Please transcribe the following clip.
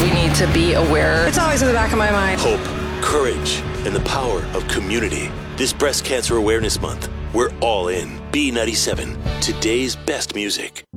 We need to be aware. It's always in the back of my mind. Hope, courage, and the power of community. This Breast Cancer Awareness Month, we're all in. B97, today's best music.